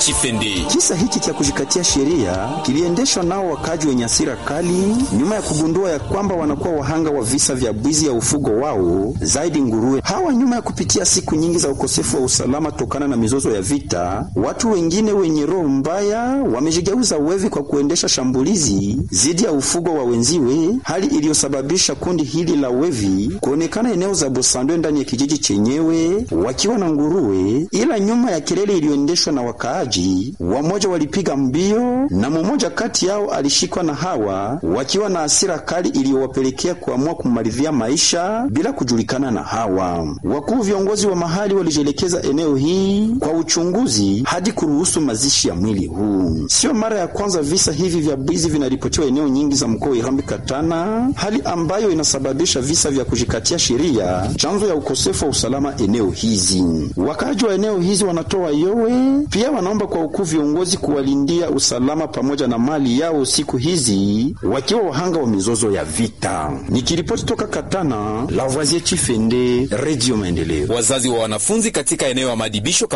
Chifende. Kisa hiki cha kujikatia sheria kiliendeshwa nao wakaji wenye hasira kali nyuma ya kugundua ya kwamba wanakuwa wahanga wa visa vya bwizi ya ufugo wao, zaidi nguruwe. Hawa nyuma ya kupitia siku nyingi za ukosefu wa usalama tokana na mizozo ya vita, watu wengine wenye roho mbaya wamejigeuza wevi kwa kuendesha shambulizi zidi ya ufugo wa wenziwe, hali iliyosababisha kundi hili la wevi kuonekana eneo za Bosandwe ndani ya kijiji chenyewe wakiwa na nguruwe. Ila nyuma ya kelele iliyoendeshwa na wakaaji, wamoja walipiga mbio na mmoja kati yao alishikwa na hawa wakiwa na hasira kali iliyowapelekea kuamua kumalizia maisha bila kujulikana na hawa. Wakuu viongozi wa mahali walijelekeza eneo hii kwa uchunguzi hadi kuruhusu mazishi ya mwili huu. Sio mara ya kwanza visa hivi vya bwizi vinaripotiwa eneo nyingi za mkoa wa Irambi Katana, hali ambayo inasababisha visa vya kujikatia sheria, chanzo ya ukosefu wa usalama eneo hizi. Wakaaji wa eneo hizi wanatoa yowe, pia wanaomba kwa ukuu viongozi kuwalindia usalama pamoja na mali yao siku hizi, wakiwa wahanga wa mizozo ya vita. Nikiripoti toka Katana, Lavoisier Chifende, Radio Maendeleo. Wazazi wa wanafunzi katika eneo ya madibisho